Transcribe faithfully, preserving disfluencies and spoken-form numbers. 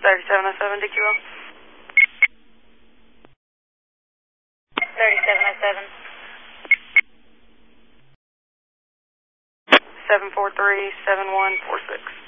thirty-seven oh seven, D Q L. thirty-seven oh seven. seven four three, seven one four six.